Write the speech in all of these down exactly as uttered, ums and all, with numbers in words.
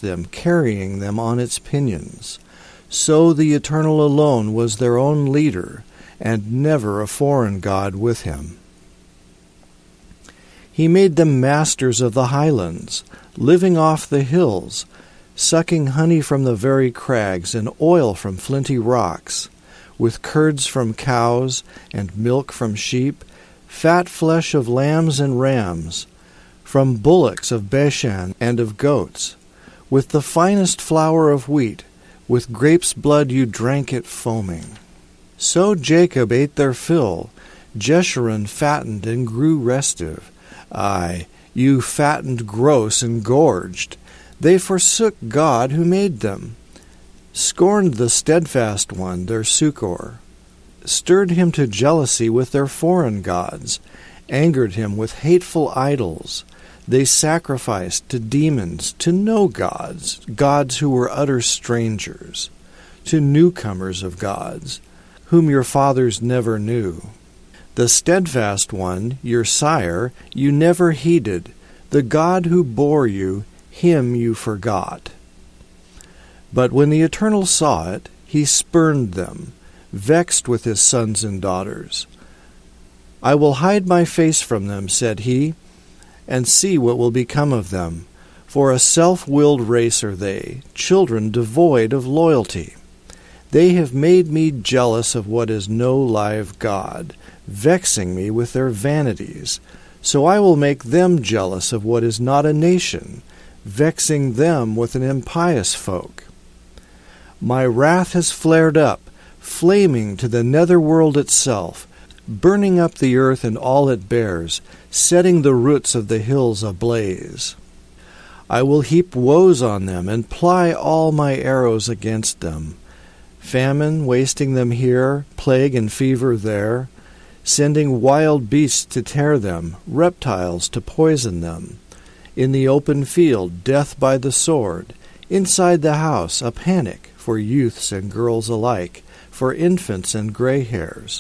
them, carrying them on its pinions. So the Eternal alone was their own leader, and never a foreign god with him. He made them masters of the highlands, living off the hills, sucking honey from the very crags and oil from flinty rocks, with curds from cows and milk from sheep, fat flesh of lambs and rams, from bullocks of Bashan and of goats, with the finest flour of wheat, with grape's blood you drank it foaming. So Jacob ate their fill, Jeshurun fattened and grew restive. Ay, you fattened gross and gorged. They forsook God who made them, scorned the steadfast one, their succor, stirred him to jealousy with their foreign gods, angered him with hateful idols. They sacrificed to demons, to no gods, gods who were utter strangers, to newcomers of gods, whom your fathers never knew. The steadfast one, your sire, you never heeded. The God who bore you, him you forgot. But when the Eternal saw it, he spurned them, vexed with his sons and daughters. I will hide my face from them, said he, and see what will become of them. For a self-willed race are they, children devoid of loyalty. They have made me jealous of what is no live God, vexing me with their vanities. So I will make them jealous of what is not a nation, vexing them with an impious folk. My wrath has flared up, flaming to the nether world itself, burning up the earth and all it bears, setting the roots of the hills ablaze. I will heap woes on them, and ply all my arrows against them. Famine wasting them here, plague and fever there, sending wild beasts to tear them, reptiles to poison them. In the open field, death by the sword. Inside the house, a panic for youths and girls alike, for infants and gray hairs.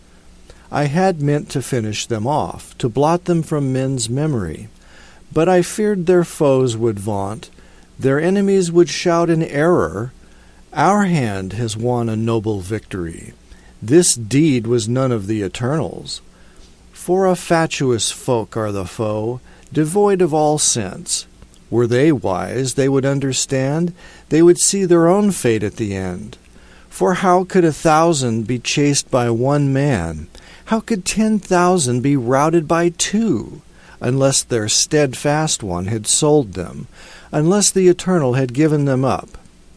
I had meant to finish them off, to blot them from men's memory. But I feared their foes would vaunt, their enemies would shout in error, Our hand has won a noble victory. This deed was none of the Eternal's. For a fatuous folk are the foe, devoid of all sense. Were they wise, they would understand, they would see their own fate at the end. For how could a thousand be chased by one man? How could ten thousand be routed by two, unless their steadfast one had sold them, unless the Eternal had given them up?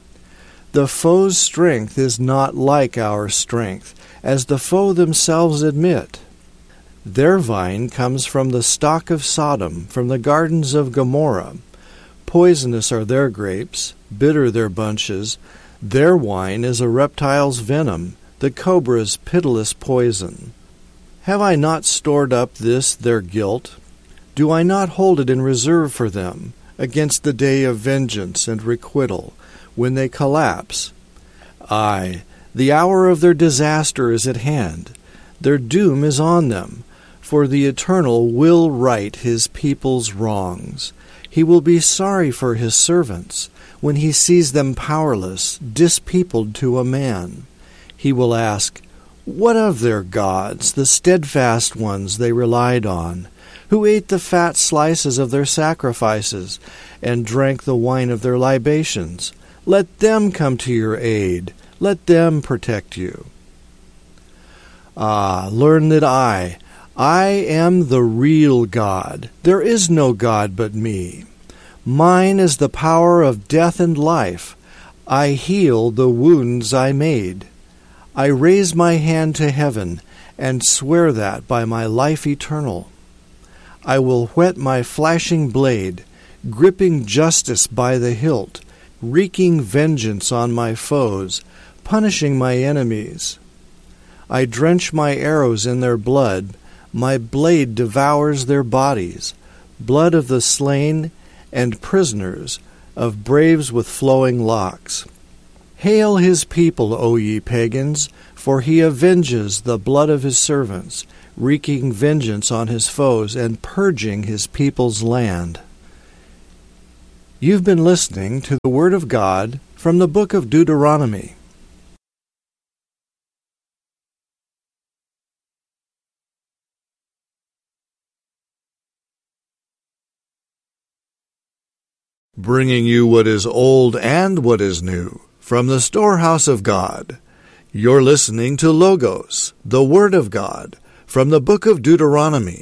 The foe's strength is not like our strength, as the foe themselves admit. Their vine comes from the stock of Sodom, from the gardens of Gomorrah. Poisonous are their grapes, bitter their bunches. Their wine is a reptile's venom, the cobra's pitiless poison. Have I not stored up this their guilt? Do I not hold it in reserve for them, against the day of vengeance and requital, when they collapse? Aye, the hour of their disaster is at hand. Their doom is on them, for the Eternal will right his people's wrongs. He will be sorry for his servants when he sees them powerless, dispeopled to a man. He will ask, what of their gods, the steadfast ones they relied on, who ate the fat slices of their sacrifices and drank the wine of their libations? Let them come to your aid. Let them protect you. Ah, learn that I, I am the real God. There is no God but me. Mine is the power of death and life. I heal the wounds I made. I raise my hand to heaven and swear that by my life eternal. I will whet my flashing blade, gripping justice by the hilt, wreaking vengeance on my foes, punishing my enemies. I drench my arrows in their blood. My blade devours their bodies, blood of the slain and prisoners, of braves with flowing locks. Hail his people, O ye pagans, for he avenges the blood of his servants, wreaking vengeance on his foes and purging his people's land. You've been listening to the Word of God from the book of Deuteronomy. Bringing you what is old and what is new from the storehouse of God. You're listening to Logos, the Word of God, from the book of Deuteronomy.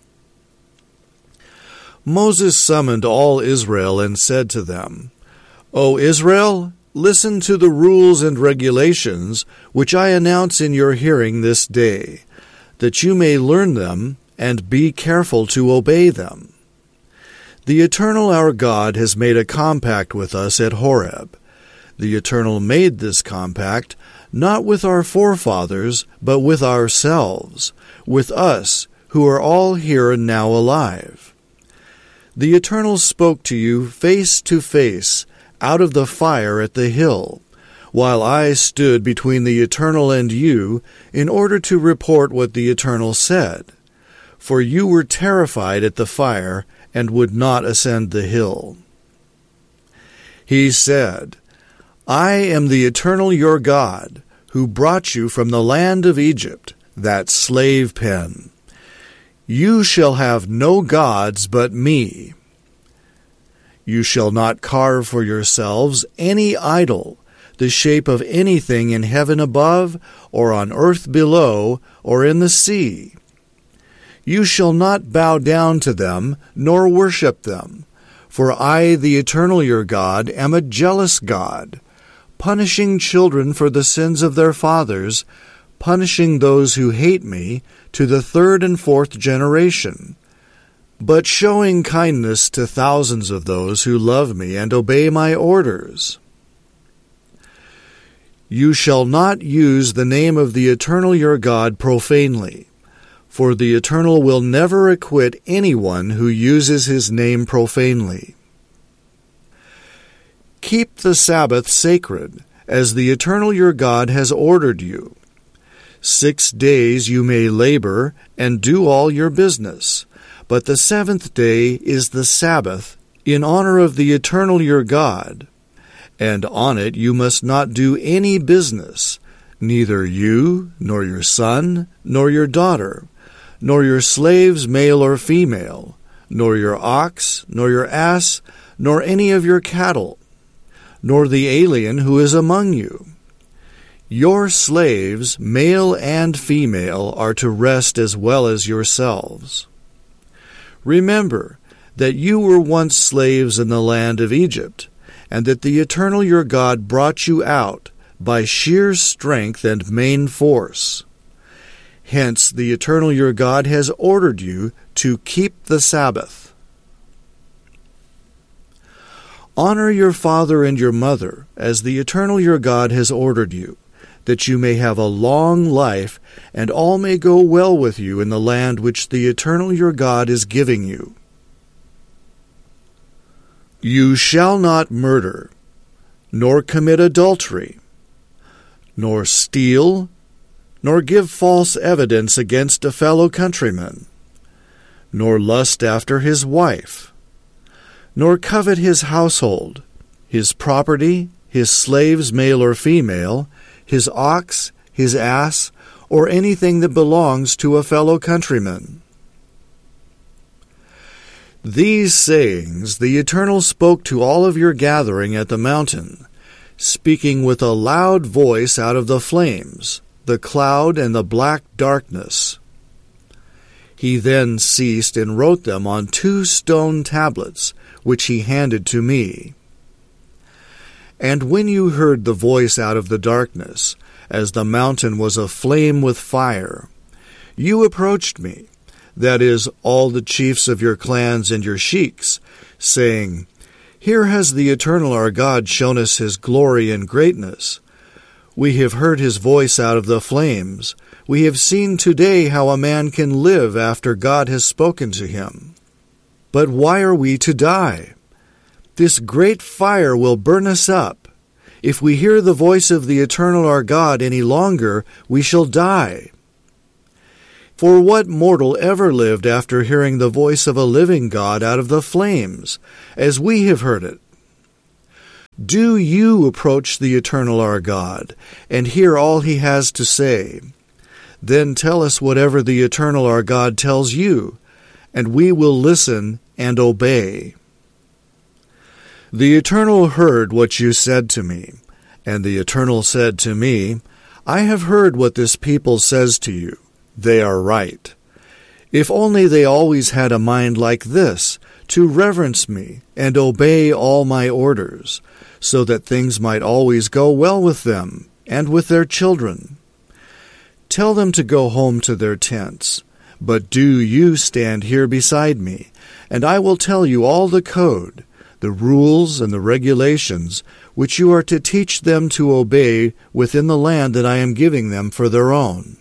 Moses summoned all Israel and said to them, O Israel, listen to the rules and regulations which I announce in your hearing this day, that you may learn them and be careful to obey them. The Eternal our God has made a compact with us at Horeb. The Eternal made this compact not with our forefathers, but with ourselves, with us, who are all here and now alive. The Eternal spoke to you face to face out of the fire at the hill, while I stood between the Eternal and you in order to report what the Eternal said. For you were terrified at the fire and would not ascend the hill. He said, I am the Eternal your God, who brought you from the land of Egypt, that slave pen. You shall have no gods but me. You shall not carve for yourselves any idol, the shape of anything in heaven above, or on earth below, or in the sea. You shall not bow down to them, nor worship them. For I, the Eternal your God, am a jealous God, punishing children for the sins of their fathers, punishing those who hate me to the third and fourth generation, but showing kindness to thousands of those who love me and obey my orders. You shall not use the name of the Eternal your God profanely, for the Eternal will never acquit anyone who uses his name profanely. Keep the Sabbath sacred, as the Eternal your God has ordered you. Six days you may labor and do all your business, but the seventh day is the Sabbath in honor of the Eternal your God, and on it you must not do any business, neither you, nor your son, nor your daughter, nor your slaves male or female, nor your ox, nor your ass, nor any of your cattle, nor the alien who is among you. Your slaves, male and female, are to rest as well as yourselves. Remember that you were once slaves in the land of Egypt, and that the Eternal your God brought you out by sheer strength and main force. Hence the Eternal your God has ordered you to keep the Sabbath. Honor your father and your mother, as the Eternal your God has ordered you, that you may have a long life, and all may go well with you in the land which the Eternal your God is giving you. You shall not murder, nor commit adultery, nor steal, nor give false evidence against a fellow countryman, nor lust after his wife, nor covet his household, his property, his slaves male or female, his ox, his ass, or anything that belongs to a fellow countryman. These sayings the Eternal spoke to all of your gathering at the mountain, speaking with a loud voice out of the flames, the cloud and the black darkness. He then ceased and wrote them on two stone tablets, which he handed to me. And when you heard the voice out of the darkness, as the mountain was aflame with fire, you approached me, that is, all the chiefs of your clans and your sheiks, saying, Here has the Eternal our God shown us his glory and greatness. We have heard his voice out of the flames. We have seen today how a man can live after God has spoken to him. But why are we to die? This great fire will burn us up. If we hear the voice of the Eternal our God any longer, we shall die. For what mortal ever lived after hearing the voice of a living God out of the flames, as we have heard it? Do you approach the eternal our God, and hear all he has to say. Then tell us whatever the eternal our God tells you, and we will listen and obey. The Eternal heard what you said to me, and the Eternal said to me, I have heard what this people says to you. They are right. If only they always had a mind like this, to reverence me and obey all my orders, so that things might always go well with them and with their children. Tell them to go home to their tents, but do you stand here beside me, and I will tell you all the code, the rules and the regulations, which you are to teach them to obey within the land that I am giving them for their own.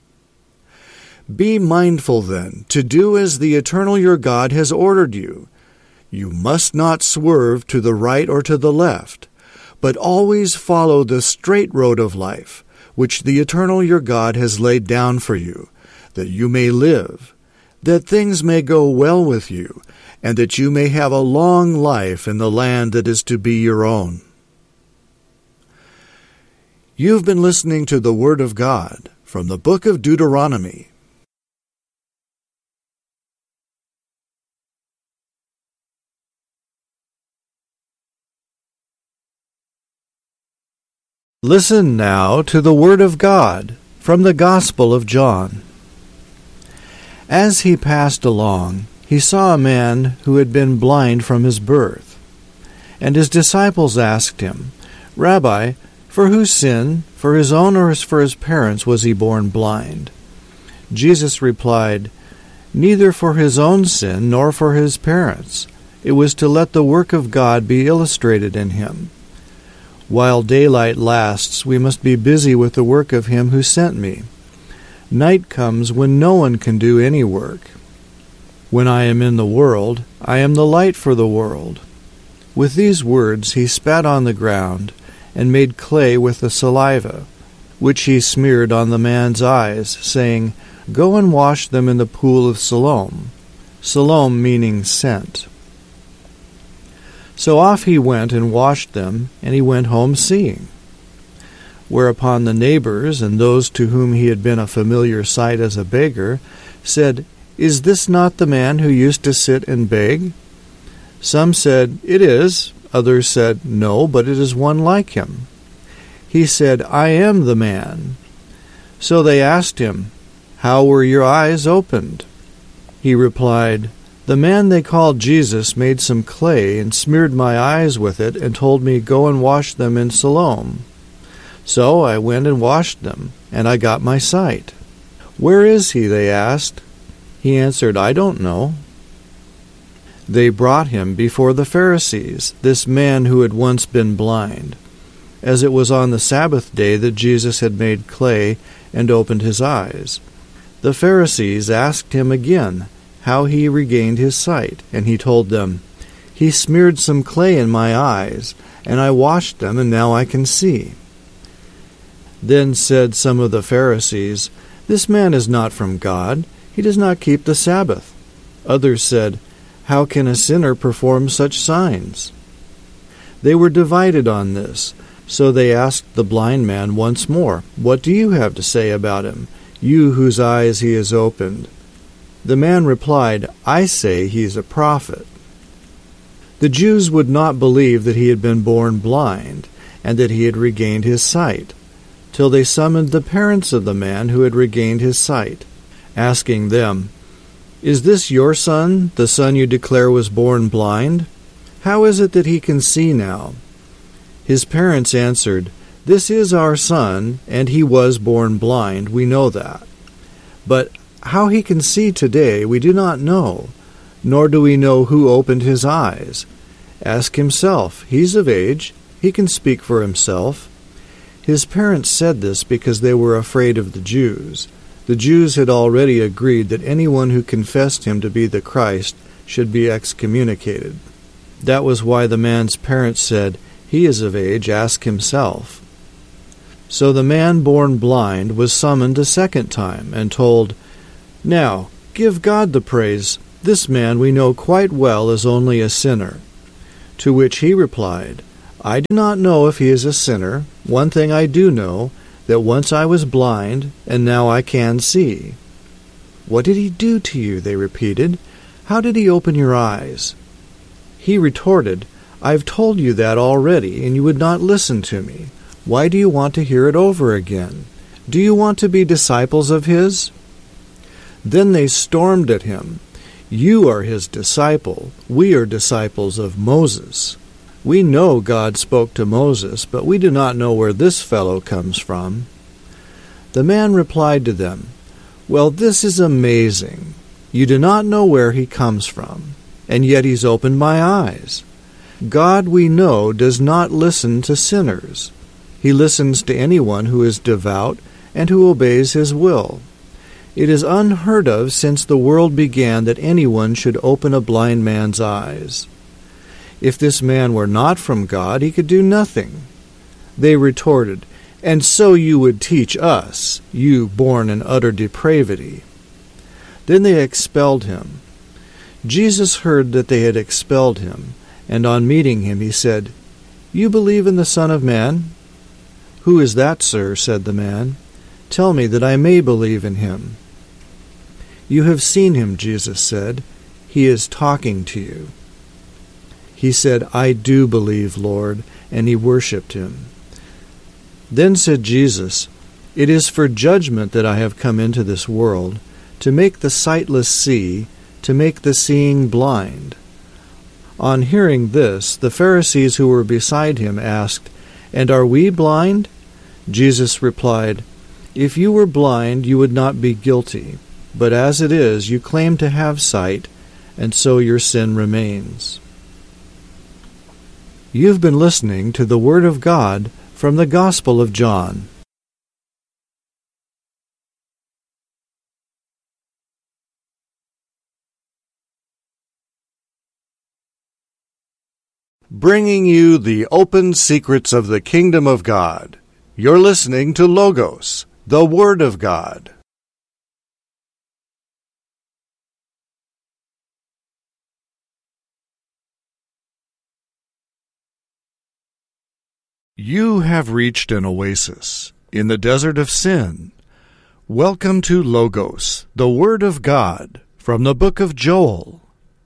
Be mindful, then, to do as the Eternal your God has ordered you. You must not swerve to the right or to the left, but always follow the straight road of life, which the Eternal your God has laid down for you, that you may live, that things may go well with you, and that you may have a long life in the land that is to be your own. You've been listening to the Word of God from the book of Deuteronomy. Listen now to the Word of God from the Gospel of John. As he passed along, he saw a man who had been blind from his birth. And his disciples asked him, Rabbi, for whose sin, for his own or for his parents, was he born blind? Jesus replied, Neither for his own sin nor for his parents. It was to let the work of God be illustrated in him. While daylight lasts, we must be busy with the work of him who sent me. Night comes when no one can do any work. When I am in the world, I am the light for the world. With these words he spat on the ground and made clay with the saliva, which he smeared on the man's eyes, saying, Go and wash them in the pool of Siloam. Siloam meaning sent. So off he went and washed them, and he went home seeing. Whereupon the neighbors and those to whom he had been a familiar sight as a beggar said, Is this not the man who used to sit and beg? Some said, It is. Others said, No, but it is one like him. He said, I am the man. So they asked him, How were your eyes opened? He replied, The man they called Jesus made some clay and smeared my eyes with it and told me, Go and wash them in Siloam. So I went and washed them, and I got my sight. Where is he? They asked. He answered, I don't know. They brought him before the Pharisees, this man who had once been blind, as it was on the Sabbath day that Jesus had made clay and opened his eyes. The Pharisees asked him again how he regained his sight, and he told them, He smeared some clay in my eyes, and I washed them, and now I can see. Then said some of the Pharisees, This man is not from God. He does not keep the Sabbath. Others said, How can a sinner perform such signs? They were divided on this, so they asked the blind man once more, What do you have to say about him, you whose eyes he has opened? The man replied, I say he is a prophet. The Jews would not believe that he had been born blind, and that he had regained his sight, till they summoned the parents of the man who had regained his sight, asking them, Is this your son, the son you declare was born blind? How is it that he can see now? His parents answered, This is our son, and he was born blind, we know that. But how he can see today we do not know, nor do we know who opened his eyes. Ask himself, he's of age, he can speak for himself. His parents said this because they were afraid of the Jews. The Jews had already agreed that anyone who confessed him to be the Christ should be excommunicated. That was why the man's parents said, He is of age, ask himself. So the man born blind was summoned a second time and told, Now, give God the praise. This man we know quite well is only a sinner. To which he replied, I do not know if he is a sinner. One thing I do know, that once I was blind, and now I can see." "What did he do to you?" they repeated. "How did he open your eyes?" He retorted, "I've told you that already, and you would not listen to me. Why do you want to hear it over again? Do you want to be disciples of his?" Then they stormed at him. "You are his disciple. We are disciples of Moses. We know God spoke to Moses, but we do not know where this fellow comes from." The man replied to them, "Well, this is amazing. You do not know where he comes from, and yet he's opened my eyes. God, we know, does not listen to sinners. He listens to anyone who is devout and who obeys his will. It is unheard of since the world began that anyone should open a blind man's eyes. If this man were not from God, he could do nothing." They retorted, "And so you would teach us, you born in utter depravity." Then they expelled him. Jesus heard that they had expelled him, and on meeting him he said, "You believe in the Son of Man?" "Who is that, sir?" said the man. "Tell me that I may believe in him." "You have seen him," Jesus said. "He is talking to you." He said, "I do believe, Lord," and he worshipped him. Then said Jesus, "It is for judgment that I have come into this world, to make the sightless see, to make the seeing blind." On hearing this, the Pharisees who were beside him asked, "And are we blind?" Jesus replied, "If you were blind, you would not be guilty. But as it is, you claim to have sight, and so your sin remains." You've been listening to the Word of God from the Gospel of John. Bringing you the open secrets of the kingdom of God. You're listening to Logos, the Word of God. You have reached an oasis in the desert of sin. Welcome to Logos, the Word of God, from the book of Joel.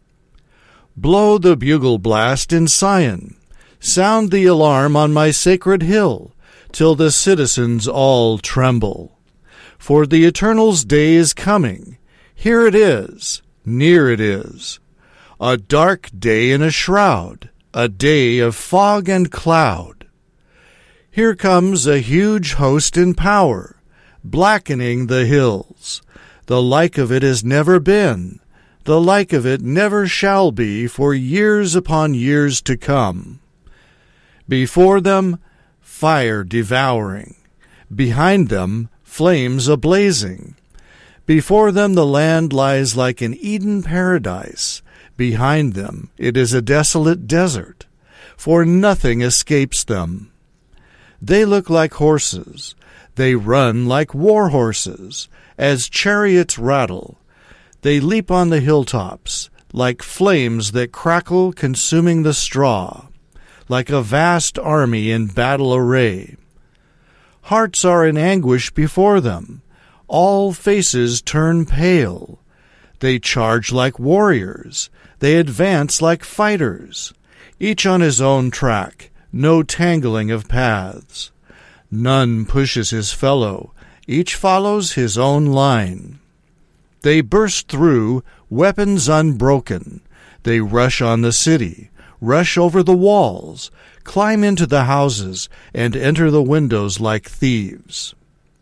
Blow the bugle blast in Zion, sound the alarm on my sacred hill, till the citizens all tremble. For the Eternal's day is coming. Here it is, near it is. A dark day in a shroud, a day of fog and cloud. Here comes a huge host in power, blackening the hills. The like of it has never been, the like of it never shall be for years upon years to come. Before them, fire devouring. Behind them, flames a-blazing. Before them the land lies like an Eden paradise. Behind them it is a desolate desert, for nothing escapes them. They look like horses. They run like war horses, as chariots rattle. They leap on the hilltops, like flames that crackle, consuming the straw, like a vast army in battle array. Hearts are in anguish before them. All faces turn pale. They charge like warriors. They advance like fighters, each on his own track. No tangling of paths. None pushes his fellow. Each follows his own line. They burst through, weapons unbroken. They rush on the city, rush over the walls, climb into the houses, and enter the windows like thieves.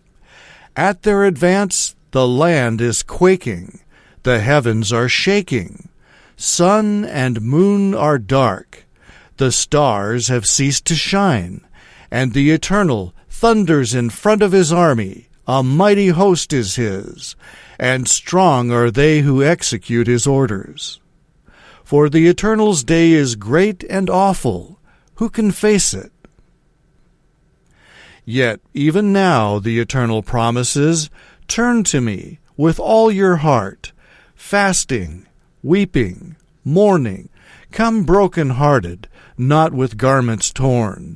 At their advance, the land is quaking. The heavens are shaking. Sun and moon are dark. The stars have ceased to shine, and the Eternal thunders in front of his army. A mighty host is his, and strong are they who execute his orders. For the Eternal's day is great and awful. Who can face it? Yet even now the Eternal promises, "Turn to me with all your heart, fasting, weeping, mourning. Come broken-hearted, not with garments torn.